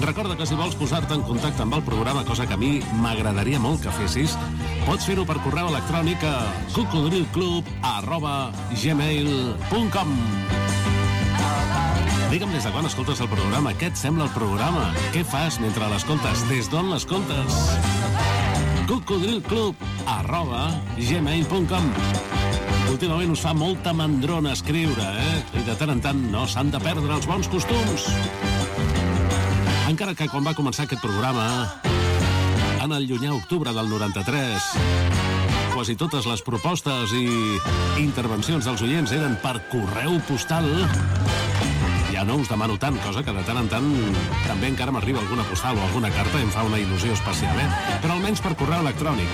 Recorda que si vols posar-te en contacte amb el programa, cosa que a mi m'agradaria molt que fessis, pots fer-ho per correu electrònic a cocodrilclub@gmail.com. Digue'm des de quan escoltes el programa, què et sembla el programa, què fas mentre l'escoltes, des d'on l'escoltes. cocodrilclub@gmail.com. Últimament us fa molta mandrona escriure, I de tant en tant no s'han de perdre els bons costums. Encara que quan va començar aquest programa, en el llunyà octubre del 93, quasi totes les propostes i intervencions dels oients eren per correu postal, ja no us demano tant, cosa que de tant en tant també encara m'arriba alguna postal o alguna carta i em fa una il·lusió especial, Però almenys per correu electrònic,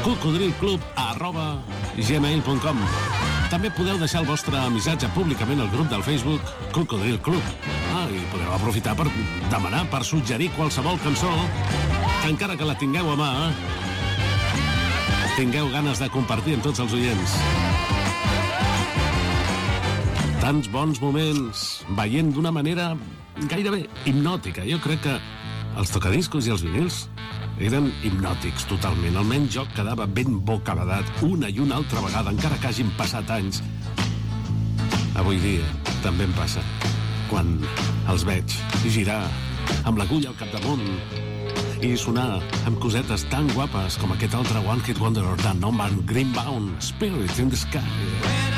cocodrilclub@gmail.com. També podeu deixar el vostre missatge públicament al grup del Facebook Cocodril Club. I podeu aprofitar per demanar, per suggerir qualsevol cançó que encara que la tingueu a mà, tingueu ganes de compartir amb tots els oients. Tants bons moments, veient d'una manera gairebé hipnòtica. Jo crec que els tocadiscos i els vinils eren hipnòtics totalment. Almenys jo quedava ben bocabadat una i una altra vegada, encara que hagin passat anys. Avui dia també em passa, quan els veig girar amb l'agulla al capdamunt i sonar amb cosetes tan guapes com aquest altre One Hit Wonder de Norman Greenbaum, Spirit in the Sky.